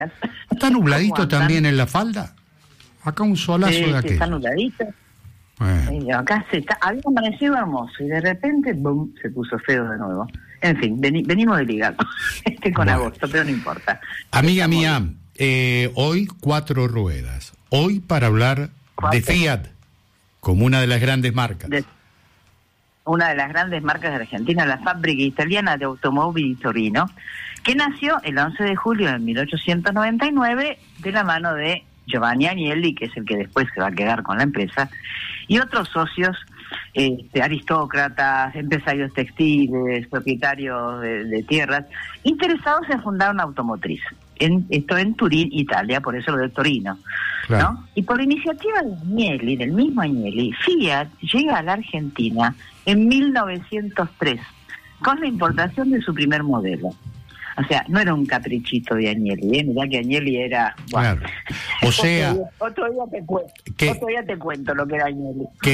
¿Está nubladito también en la falda? Acá un solazo de aquel. Está nubladito. Bueno. Acá había amanecido hermoso y de repente, boom, se puso feo de nuevo. En fin, venimos de ligar con agosto, pero no importa. Amiga mía, hoy 4 ruedas. Hoy para hablar de Fiat, como una de las grandes marcas. Una de las grandes marcas de Argentina, la fábrica italiana de automóvil Torino, que nació el 11 de julio de 1899 de la mano de Giovanni Agnelli, que es el que después se va a quedar con la empresa, y otros socios, aristócratas, empresarios textiles, propietarios de tierras, interesados en fundar una automotriz. Esto en Turín, Italia, por eso lo de Torino, claro. ¿No? Y por iniciativa de Agnelli, del mismo Agnelli, Fiat llega a la Argentina en 1903 con la importación de su primer modelo. O sea, no era un caprichito de Agnelli, mirá que Agnelli era... Bueno, claro. O sea... otro día te cuento lo que era Agnelli. Que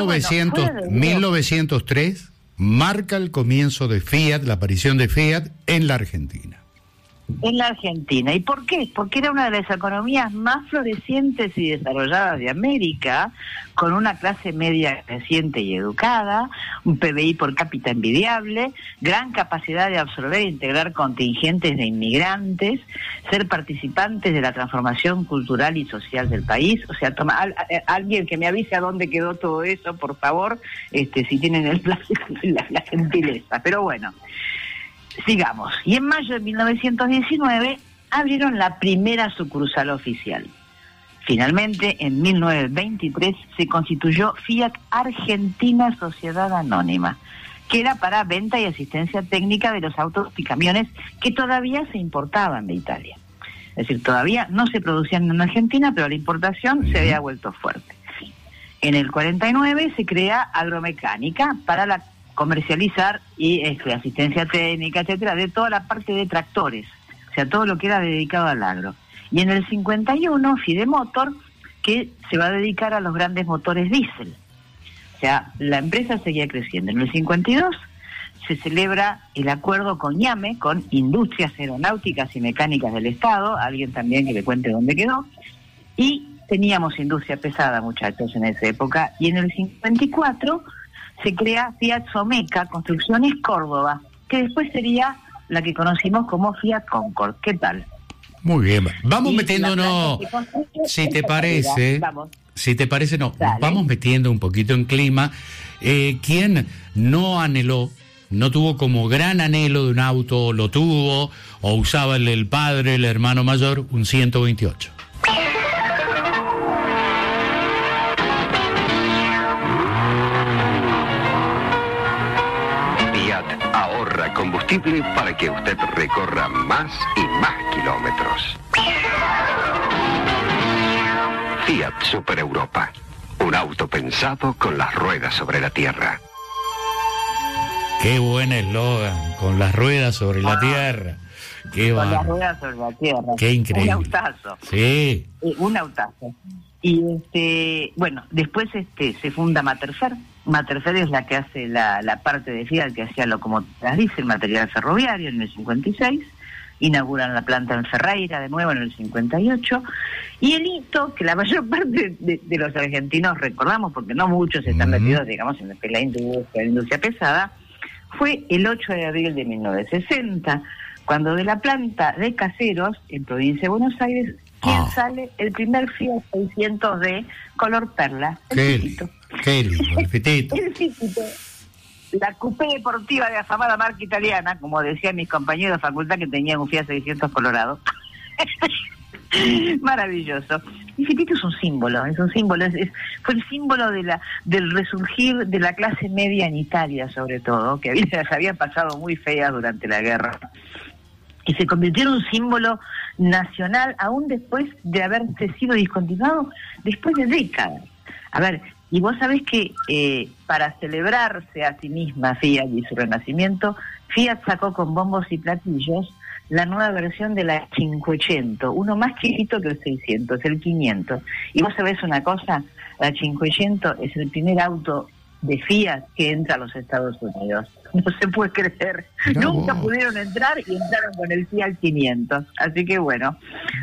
1903 marca el comienzo de Fiat, la aparición de Fiat en la Argentina. En la Argentina. ¿Y por qué? Porque era una de las economías más florecientes y desarrolladas de América, con una clase media creciente y educada, un PBI por cápita envidiable, gran capacidad de absorber e integrar contingentes de inmigrantes, ser participantes de la transformación cultural y social del país. O sea, alguien que me avise a dónde quedó todo eso, por favor, si tienen el placer, la gentileza. Pero bueno, sigamos. Y en mayo de 1919 abrieron la primera sucursal oficial. Finalmente, en 1923 se constituyó Fiat Argentina Sociedad Anónima, que era para venta y asistencia técnica de los autos y camiones que todavía se importaban de Italia. Es decir, todavía no se producían en Argentina, pero la importación se había vuelto fuerte. En el 49 se crea Agromecánica para comercializar y asistencia técnica, etcétera, de toda la parte de tractores, o sea, todo lo que era dedicado al agro. Y en el 51, Fidemotor, que se va a dedicar a los grandes motores diésel. O sea, la empresa seguía creciendo. En el 52 se celebra el acuerdo con IAME, con Industrias Aeronáuticas y Mecánicas del Estado, alguien también que le cuente dónde quedó, y teníamos industria pesada, muchachos, en esa época, y en el 54 se crea Fiat Someca Construcciones Córdoba, que después sería la que conocimos como Fiat Concord. ¿Qué tal? Muy bien, vamos metiéndonos, si te parece, vamos metiendo un poquito en clima. ¿Quién no anheló, no tuvo como gran anhelo de un auto, lo tuvo, o usaba el padre, el hermano mayor, un 128? Combustible para que usted recorra más y más kilómetros. Fiat Super Europa, un auto pensado con las ruedas sobre la tierra. Qué buen eslogan, con las ruedas sobre la tierra. Qué con las ruedas sobre la tierra. Qué increíble. Un autazo. Sí. Un autazo. Y bueno, después se funda Materfer. Materfer es la que hace la parte de Fiat que hacía locomotoras diésel, material ferroviario en el 56, inauguran la planta en Ferreira de nuevo en el 58, y el hito que la mayor parte de los argentinos recordamos, porque no muchos están metidos, digamos, en la industria pesada, fue el 8 de abril de 1960, cuando de la planta de Caseros, en provincia de Buenos Aires, sale el primer Fiat 600D color perla. Qué lindo, el fitito. El fitito. La coupé deportiva de afamada marca italiana, como decían mis compañeros de facultad que tenían un Fiat 600 colorado. Maravilloso. El fitito es un símbolo, fue el símbolo del resurgir de la clase media en Italia, sobre todo, que habían pasado muy feas durante la guerra. Y se convirtió en un símbolo nacional aún después de haberse sido discontinuado después de décadas. A ver, y vos sabés que para celebrarse a sí misma Fiat y su renacimiento, Fiat sacó con bombos y platillos la nueva versión de la 500, uno más chiquito que el 600, el 500. Y vos sabés una cosa, la 500 es el primer auto de Fiat que entra a los Estados Unidos. No se puede creer. Nunca pudieron entrar y entraron con el Fiat 500. Así que bueno,